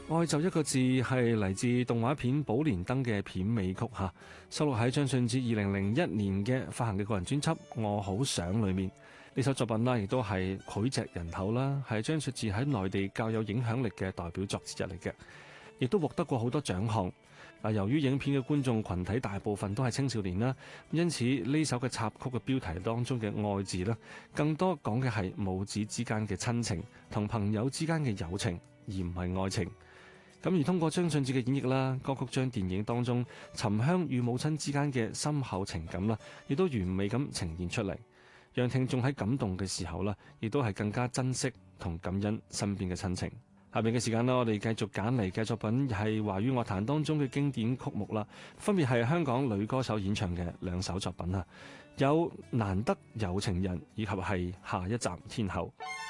愛就一個字係嚟自動畫片《寶蓮燈》嘅片尾曲嚇，收錄喺張信哲2001年嘅發行嘅個人專輯《我好想》裏面。呢首作品啦，亦都係膾炙人口啦，係張信哲喺內地較有影響力嘅代表作之一嚟嘅，亦都獲得過好多獎項。由於影片嘅觀眾群體大部分都係青少年啦，因此呢首嘅插曲嘅標題當中嘅愛字呢，更多講嘅係母子之間嘅親情同朋友之間嘅友情，而唔係愛情。咁而通過張信哲嘅演繹啦，歌曲將電影當中沉香與母親之間嘅深厚情感啦，亦都完美咁呈現出嚟，讓聽眾喺感動嘅時候啦，亦都係更加珍惜同感恩身邊嘅親情。下面嘅時間啦，我哋繼續揀嚟嘅作品係華語樂壇當中嘅經典曲目啦，分別係香港女歌手演唱嘅兩首作品啊，有難得有情人以及係下一站天后。